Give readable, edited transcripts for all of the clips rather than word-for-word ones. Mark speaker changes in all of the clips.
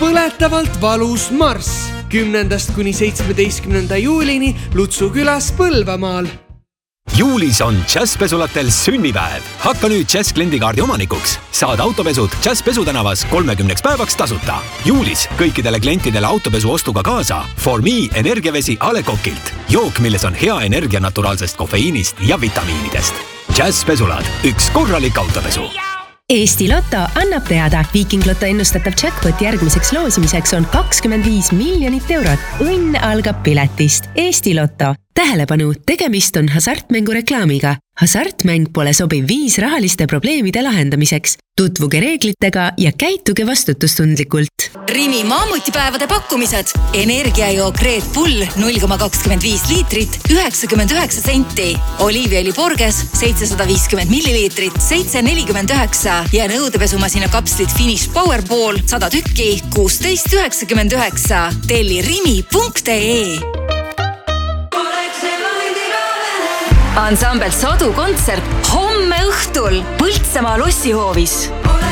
Speaker 1: põletavalt valus marss 10. kuni 17. juulini Lutsu külas Põlvamaal.
Speaker 2: Juulis on Jazzpesulatel sünnipäev. Hakka nüüd Jazz kliendikaardi omanikuks. Saad autopesud Jazzpesu tänavas 30 päevaks tasuta. Juulis kõikidele klientidele autopesu ostuga kaasa For Me energiavesi A. Le Coqilt. Jook, milles on hea energia naturaalsest kofeiinist ja vitamiinidest. Jazzpesulad, üks korralik autopesu.
Speaker 3: Eesti Lotto annab teada. Viiking Lotto ennustatav jackpot järgmiseks loosimiseks on 25 miljonit eurot. Õnn algab piletist. Eesti Lotto. Tähelepanu, tegemist on hasartmängu reklaamiga. Hasartmäng pole sobiv viis rahaliste probleemide lahendamiseks. Tutvuge reeglitega ja käituge vastutustundlikult.
Speaker 4: Rimi maamutipäevade pakkumised. Energiajook Red Bull 0,25 liitrit 99 senti. Oliiviõli Borges 750 milliliitrit 7,49 ja nõudepesumasina kapslid Finish Powerball 100 tükki 16,99. Telli rimi.ee. Ansambel Sodu kontsert homme õhtul Põltsamaa lossihoovis.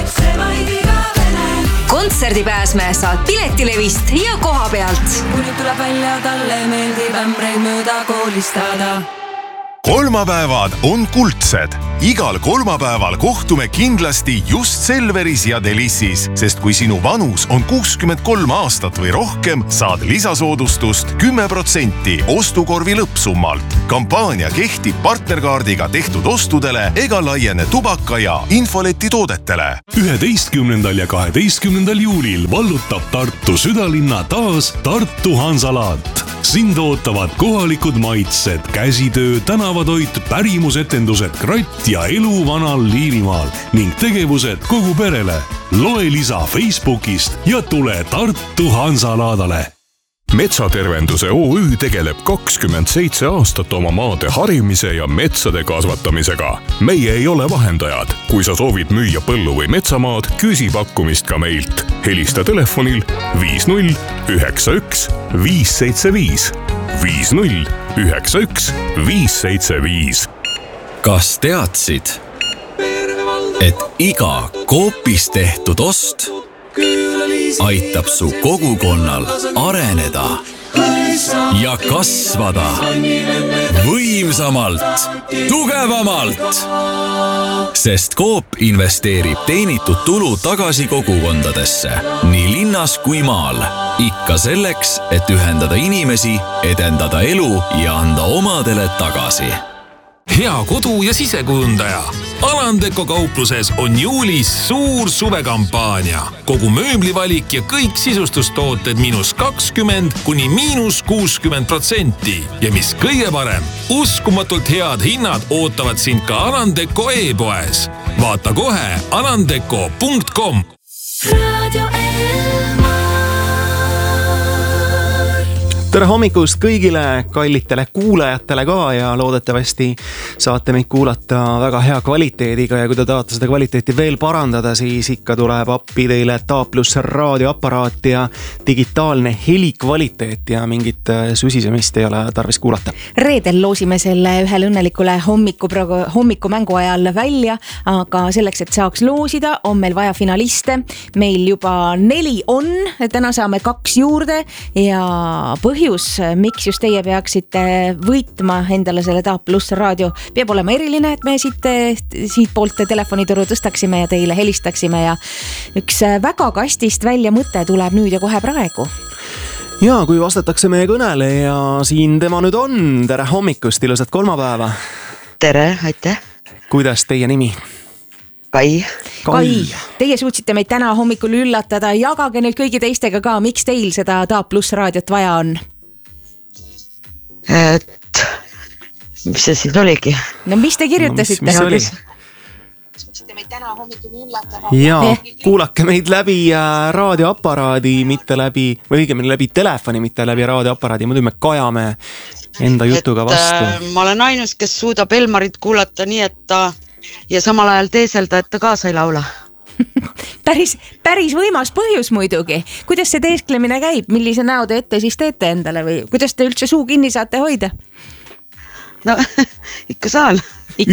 Speaker 4: Kontserdipääsme saad piletilevist ja koha pealt.
Speaker 5: Kuni tuleb välja, talle meeldib ämbreid mööda koolistada.
Speaker 6: Kolmapäevad on kuldsed. Igal kolmapäeval kohtume kindlasti just Selveris ja Delissis, sest kui sinu vanus on 63 aastat või rohkem, saad lisasoodustust 10% ostukorvi lõppsummalt. Kampaania kehtib partnerkaardiga tehtud ostudele ega laiene tubaka ja infoleti toodetele.
Speaker 7: 11. ja 12. juulil vallutab Tartu südalinna taas Tartu Hansalaat. Sind ootavad kohalikud maitsed, käsitöö, tänavatoit, pärimusetendused, kratt ja elu vanal Liivimaal ning tegevused kogu perele. Loe lisa Facebookist ja tule Tartu Hansalaadale.
Speaker 8: Metsatervenduse OÜ tegeleb 27 aastat oma maade harimise ja metsade kasvatamisega. Meie ei ole vahendajad. Kui sa soovid müüa põllu või metsamaad, küsi pakkumist ka meilt. Helista telefonil 50 91 575 50 91 575.
Speaker 9: Kas teadsid, et iga Coopis tehtud ost aitab su kogukonnal areneda ja kasvada võimsamalt, tugevamalt? Sest Coop investeerib teenitud tulu tagasi kogukondadesse, nii linnas kui maal. Ikka selleks, et ühendada inimesi, edendada elu ja anda omadele tagasi.
Speaker 10: Hea kodu- ja sisekujundaja. Alandeko kaupluses on juulis suur suvekampaania. Kogu mööblivalik ja kõik sisustustooted -20 kuni -60%. Ja mis kõige parem, uskumatult head hinnad ootavad sind ka Alandeko e-poes. Vaata kohe alandeko.com.
Speaker 5: Radio Elmar.
Speaker 11: Tere hommikust kõigile kallitele kuulajatele ka ja loodetavasti saate meid kuulata väga hea kvaliteediga ja kui te tahate seda kvaliteeti veel parandada, siis ikka tuleb appi teile Taa+ raadioaparaat ja digitaalne helikvaliteet ja mingit susisemist ei ole tarvis kuulata.
Speaker 12: Reedel loosime selle ühele õnnelikule hommikumängu ajal välja, aga selleks, et saaks loosida, on meil vaja finaliste. Meil juba 4 on, täna saame 2 juurde ja põhjus, miks just teie peaksite võitma endale selle Taa+ raadio, peab olema eriline, et me siit poolt telefonituru tõstaksime ja teile helistaksime ja üks väga kastist välja mõte tuleb nüüd ja kohe praegu.
Speaker 11: Ja kui vastatakse meie kõnele ja siin tema nüüd on, tere hommikust, ilusat kolmapäeva.
Speaker 13: Tere, aitäh.
Speaker 11: Kuidas teie nimi?
Speaker 13: Kai.
Speaker 12: Teie suutsite meid täna hommikul üllatada, jagage nüüd kõigi teistega ka, miks teil seda Taa+ raadiot vaja on?
Speaker 13: Et mis see siis oligi?
Speaker 12: No mis te kirjutasite?
Speaker 11: Mis oli? Ja kuulake meid läbi raadioaparaadi, mitte läbi, või õigemini läbi telefoni, mitte läbi raadioaparaadi, muidu me kajame enda jutuga vastu.
Speaker 13: Ma olen ainus, kes suudab Elmarit kuulata nii, et ta ja samal ajal teeselda, et ta kaasa ei laula.
Speaker 12: Päris võimas põhjus muidugi. Kuidas see teesklemine käib? Millise näo te ette siis teete endale või kuidas te üldse suu kinni saate hoida?
Speaker 13: No, ikka saan.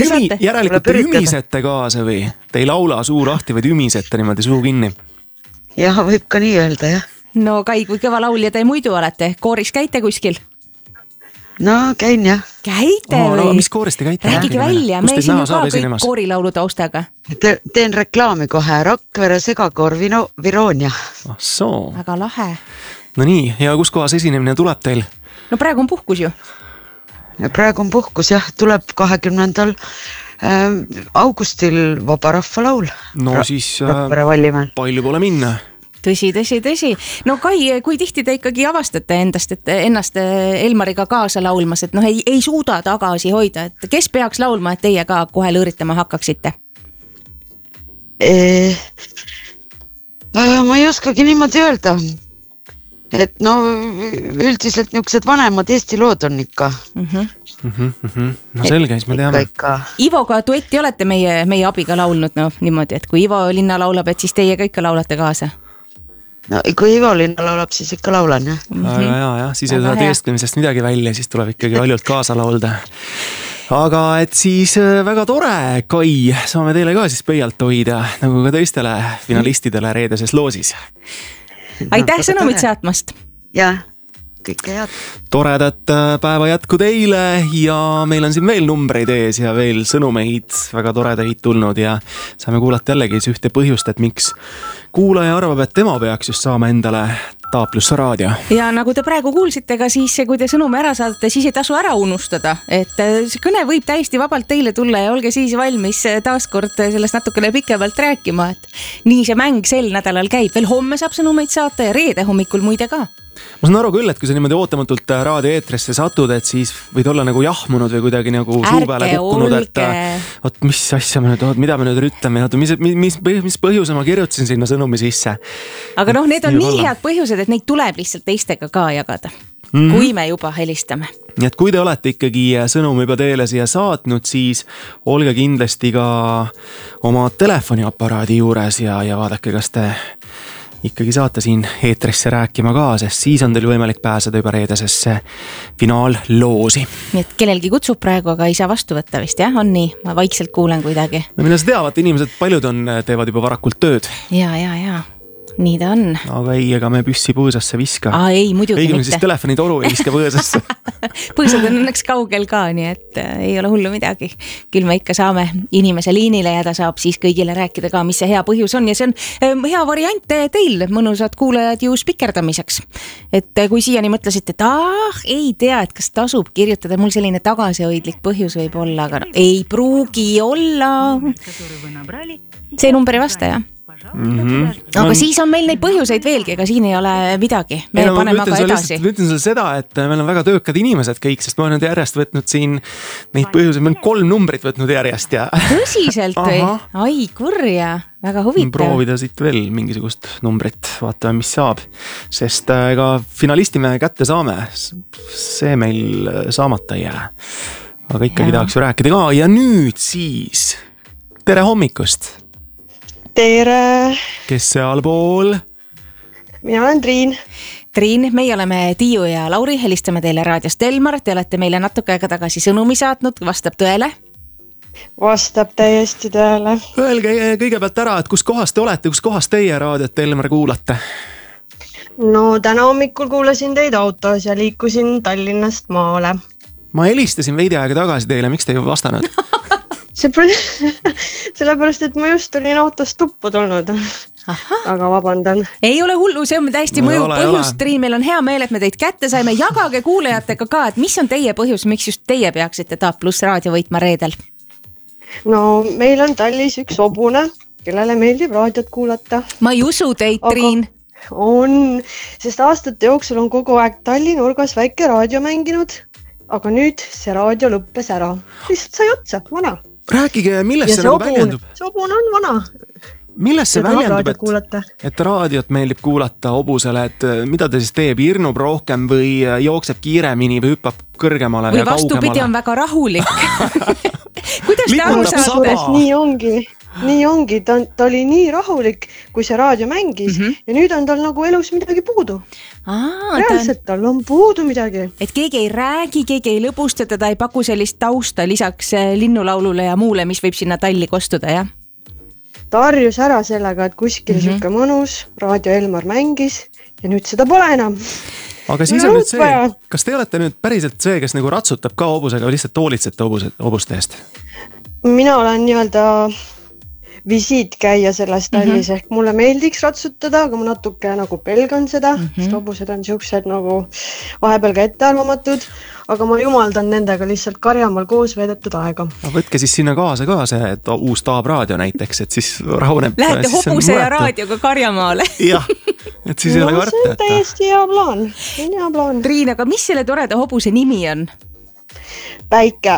Speaker 11: Järelikult te ümisete kaasa või? Te ei laula suu lahti, vaid ümisete niimoodi suu kinni?
Speaker 13: jah, võib ka nii öelda, jah.
Speaker 12: No Kai, kui kõva laulja te muidu olete, kooris käite kuskil?
Speaker 13: No käin jah.
Speaker 12: Käite või?
Speaker 11: Mis kooris te käite?
Speaker 12: Rääkige välja, me siin ju ka kõik koorilaulu taustaga.
Speaker 13: Teen reklaami kohe, Rakvere segakoor Viroonia.
Speaker 11: Soo.
Speaker 12: Väga lahe.
Speaker 11: No nii, ja kus kohas esinemine tuleb teil?
Speaker 12: No praegu on puhkus ju.
Speaker 13: Praegu on puhkus jah, tuleb 20. Augustil Vabarahva laul.
Speaker 11: No siis palju pole minna.
Speaker 12: Tõsi. No Kai, kui tihti te ikkagi avastate ennast Elmariga kaasa laulmas, et ei suuda tagasi hoida, et kes peaks laulma, et teie ka kohe lõõritama hakkaksite?
Speaker 13: Ma ei oskagi niimoodi öelda. Et no üldiselt niisugused vanemad Eesti lood on ikka.
Speaker 11: No selge, siis me teame.
Speaker 12: Ivoga duetti olete meie abiga laulnud, niimoodi, et kui Ivo Linna laulab, et siis teie ka ikka laulate kaasa?
Speaker 13: No kui Ivo Linna laulab, siis ikka laulan, jah.
Speaker 11: Aga siis ei tule teesklemisest midagi välja, siis tuleb ikkagi valjult kaasa laulda. Aga et siis väga tore, Kai, saame teile ka siis pöialt hoida, nagu ka teistele finalistidele reedeses loosis.
Speaker 12: Aitäh sõnumit saatmast!
Speaker 13: Jah, kõike head.
Speaker 11: Toredat päeva jätku teile ja meil on siin veel numbreid ees ja veel sõnumeid väga toredaid tulnud ja saame kuulata jällegi ühte põhjust, et miks kuulaja arvab, et tema peaks just saama endale Taap Pluss raadio.
Speaker 12: Ja nagu te praegu kuulsite ka, siis kui te sõnumi ära saate, siis ei tasu ära unustada, et see kõne võib täiesti vabalt teile tulla ja olge siis valmis taaskord sellest natukene pikemalt rääkima, et nii see mäng sel nädalal käib. Veel homme saab sõnumeid saata ja reede hommikul muide ka.
Speaker 11: Ma saan aru küll, et kui sa niimoodi ootamatult raadioeetrisse satud, et siis võid olla nagu jahmunud või kuidagi nagu suu peale kukkunud, et mis asja me nüüd, mida me nüüd ütleme, mis põhjuse ma kirjutasin sinna sõnumi sisse.
Speaker 12: Aga need on nii head põhjused, et neid tuleb lihtsalt teistega ka jagada, kui me juba helistame.
Speaker 11: Nii et kui te olete ikkagi sõnumi juba teile siia saatnud, siis olge kindlasti ka oma telefoniaparaadi juures ja vaadake, kas te ikkagi saate siin eetrisse rääkima ka, sest siis on teil võimalik pääseda juba reedesesse finaalloosi.
Speaker 12: Nii et kellelgi kutsub praegu, aga ei saa vastu võtta vist, jah? On nii? Ma vaikselt kuulen kuidagi.
Speaker 11: No mille sa teavad, inimesed paljud teevad juba varakult tööd.
Speaker 12: Ja. Nii ta on.
Speaker 11: Aga ei, ega me püssi põõsasse viska.
Speaker 12: Ei, muidugi mitte.
Speaker 11: Siis telefonitoru ei viska põõsasse.
Speaker 12: Põõsad on õnneks kaugel ka, nii et ei ole hullu midagi. Küll me ikka saame inimese liinile ja ta saab siis kõigile rääkida ka, mis see hea põhjus on. Ja see on hea variant teil, mõnusad kuulajad ju spikerdamiseks. Et kui siiani mõtlesite, et ei tea, et kas tasub kirjutada, mul selline tagasihoidlik põhjus võib olla, aga ei pruugi olla. See number ei vasta, jah? Aga siis on meil neid põhjuseid veelgi, aga siin ei ole midagi. Me paneme aga edasi.
Speaker 11: Ma ütlen sulle seda, et meil on väga töökad inimesed kõik, sest ma olen järjest võtnud siin neid põhjuseid, ma olen 3 numbrit võtnud järjest.
Speaker 12: Tõsiselt või? Ai, kurja, väga huvitav.
Speaker 11: Proovida siit veel mingisugust numbrit, vaatame, mis saab. Sest ega finalisti me kätte saame, see meil saamata ei jää. Aga ikkagi tahaks ju rääkida ka. Ja nüüd siis, tere hommikust!
Speaker 14: Tere!
Speaker 11: Kes sealpool?
Speaker 14: Mina olen Triin.
Speaker 12: Triin, meie oleme Tiiu ja Lauri, helistame teile raadiost Elmar. Te olete meile natuke aega tagasi sõnumi saatnud, vastab tõele?
Speaker 14: Vastab täiesti tõele.
Speaker 11: Öelge kõigepealt ära, et kus kohas te olete, kus kohas teie raadiot Elmar kuulate?
Speaker 14: No täna hommikul kuulasin teid autos ja liikusin Tallinnast maale.
Speaker 11: Ma helistasin veidi aega tagasi teile, miks te ei vastanud?
Speaker 14: Sellepärast, et ma just olin autost tuppu tulnud. Aga vabandan.
Speaker 12: Ei ole hullu, see on täiesti mõjuv põhjus. Triin, meil on hea meel, et me teid kätte saime. Jagage kuulajatega ka, et mis on teie põhjus, miks just teie peaksite Taap Pluss raadio võitma reedel?
Speaker 14: No meil on Tallis üks hobune, kellele meeldib raadiot kuulata.
Speaker 12: Ma ei usu teid, Triin.
Speaker 14: On, sest aastate jooksul on kogu aeg Talli nurgas väike raadio mänginud, aga nüüd see raadio lõppes ära. Lihtsalt sai otsa, vana.
Speaker 11: Rääkige, millest see nagu väljendub?
Speaker 14: See hobune on vana.
Speaker 11: Millest see väljendub, et raadiot meeldib kuulata hobusele, et mida ta siis teeb, irnub rohkem või jookseb kiiremini või hüppab kõrgemale või ja kaugemale?
Speaker 12: Või vastupidi on väga rahulik. Kuidas te aru saate?
Speaker 14: Nii ongi, ta oli nii rahulik, kui see raadio mängis ja nüüd on tal nagu elus midagi puudu. Reaalselt tal on puudu midagi.
Speaker 12: Et keegi ei räägi, keegi ei lõbusta, ta ei paku sellist tausta lisaks linnulaulule ja muule, mis võib sinna talli kostuda, jah?
Speaker 14: ta harjus ära sellega, et kuskil siuke mõnus Raadio Elmar mängis ja nüüd seda pole enam.
Speaker 11: Aga siis on nüüd see, kas te olete nüüd päriselt see, kes nagu ratsutab ka hobusega või lihtsalt hoolitsete hobuste eest?
Speaker 14: Mina olen nii-öelda visiitkäija selles tallis ehk mulle meeldiks ratsutada, aga ma natuke nagu pelgan seda, sest hobused on siuksed nagu vahepeal ka ettearvamatud, aga ma jumaldan nendega lihtsalt karjamaal koos veedetud aega.
Speaker 11: Võtke siis sinna kaasa ka see uus Taab raadio näiteks, et siis rahuneb.
Speaker 12: Lähete hobuse ja raadioga karjamaale.
Speaker 11: Jah, et siis ei ole karta.
Speaker 14: See on täiesti hea plaan.
Speaker 12: Triin, aga mis selle toreda hobuse nimi on?
Speaker 14: Päike.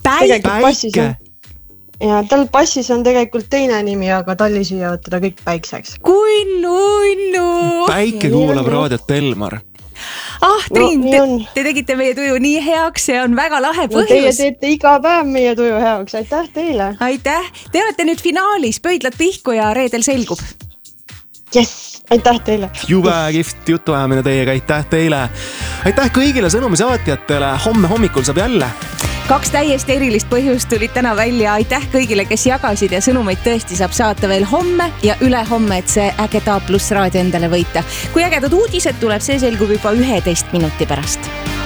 Speaker 14: Ja tal passis on tegelikult teine nimi, aga tallis hüüavad teda kõik Päikseks.
Speaker 12: Kui nunnu!
Speaker 11: Päike kuulab raadiot Elmar.
Speaker 12: Triin, te tegite meie tuju nii heaks, see on väga lahe põhjus.
Speaker 14: Teie teete iga päev meie tuju heaks, aitäh teile.
Speaker 12: Aitäh, te olete nüüd finaalis, pöidlad pihku ja reedel selgub.
Speaker 14: Yes, aitäh teile.
Speaker 11: Jube kihvt jutuajamine teiega, aitäh teile. Aitäh kõigile sõnumisaatjatele, homme hommikul saab jälle.
Speaker 12: 2 täiesti erilist põhjust tulid täna välja, aitäh kõigile, kes jagasid ja sõnumeid tõesti saab saata veel homme ja ülehomme, et see äge Taab+ raadio endale võita. Kui ägedad uudised tuleb, see selgub juba 11 minuti pärast.